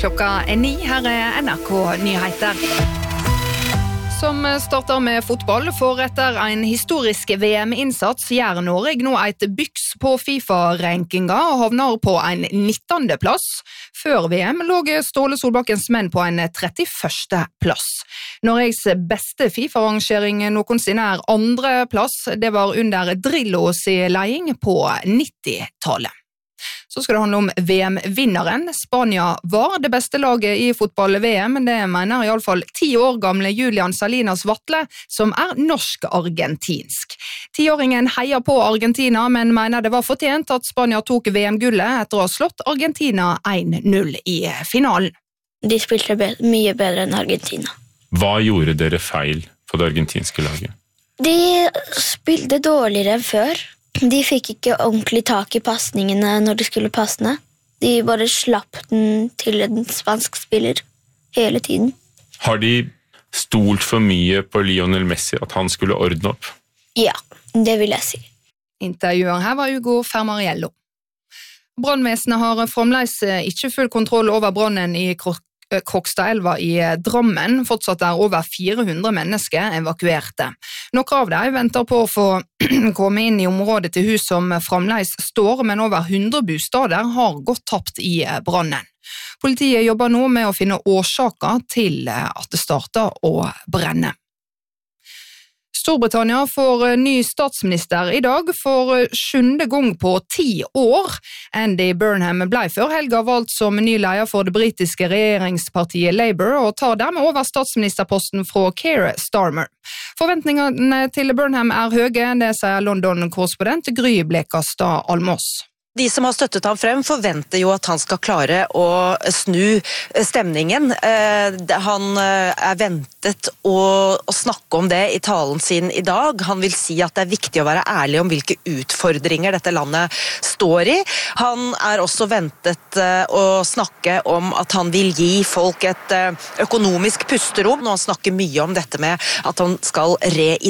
Klokka 9, her NRK Nyheter. Som starter med fotball, for etter en historisk VM-innsats gjør Norge nå et byks på FIFA-rankinga og havner på en 19. plass. Før VM lå Ståle Solbakkens menn på en 31. plass. Norges beste FIFA-rangering noensinne andre plass, det var under Drillos leding på 90-tallet. Så skal det handle om VM-vinneren. Spania var det beste laget i fotball-VM, det mener i alle fall 10 år gamle Julian Salinas Vatle, som norsk-argentinsk. 10-åringen heier på Argentina, men mener det var fortjent at Spania tok VM-gullet etter å ha slått Argentina 1-0 i finalen. De spilte mye bedre enn Argentina. Hva gjorde dere feil på det argentinske laget? De spilte dårligere enn før. De fikk ikke ordentlig tak i passningene når de skulle passene. De bare slapp den til en spansk spiller hele tiden. Har de stolt for mye på Lionel Messi at han skulle ordne opp? Ja, det vil jeg si. Intervjueren her var Hugo Fermariello. Brannvesenet har fremdeles ikke full kontroll over brannen i Krokstadelva i Drammen. Fortsatt over 400 mennesker evakuerte. Noen av dem venter på å få komme inn i området til hus som fremdeles står, men over 100 bostader har gått tapt i brannen. Politiet jobber nå med å finne årsaker til at det starter å brenne. Storbritannia får ny statsminister i dag for 7. gang på 10 år. Andy Burnham ble før helga valgt som ny leder for det britiske regjeringspartiet Labour og tar dermed over statsministerposten fra Keir Starmer. Forventningene til Burnham høye, det sier London-korrespondent Gry Blekastad Almås. De som har støttet ham frem forventer jo at han skal klare å snu stemningen. Han ventet å snakke om det i talen sin i dag. Han vil si at det viktig å være ærlig om hvilke utfordringer dette landet står i. Han også ventet å snakke om at han vil gi folk et økonomisk pusterom, og han snakker mye om dette med at han skal